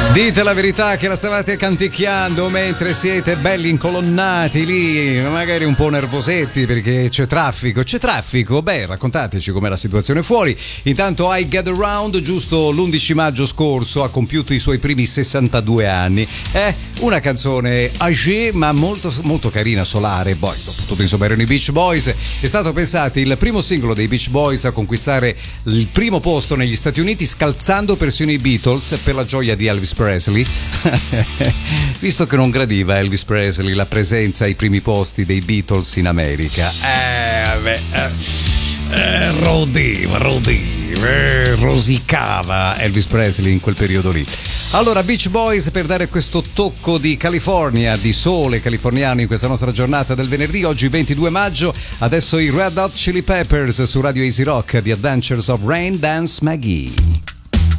Dite la verità che la stavate canticchiando mentre siete belli incolonnati lì, magari un po' nervosetti perché c'è traffico. C'è traffico? Beh, raccontateci com'è la situazione fuori. Intanto I Get Around, giusto l'11 maggio scorso, ha compiuto i suoi primi 62 anni. È una canzone âgée ma molto, molto carina, solare. Poi, tutto insomma, erano i Beach Boys. È stato, pensate, il primo singolo dei Beach Boys a conquistare il primo posto negli Stati Uniti, scalzando persino i Beatles per la gioia di Elvis Presley. Visto che non gradiva Elvis Presley la presenza ai primi posti dei Beatles in America. Rosicava Elvis Presley in quel periodo lì. Allora, Beach Boys, per dare questo tocco di California, di sole californiano in questa nostra giornata del venerdì, oggi 22 maggio, adesso i Red Hot Chili Peppers su Radio Easy Rock, The Adventures of Rain Dance Maggie.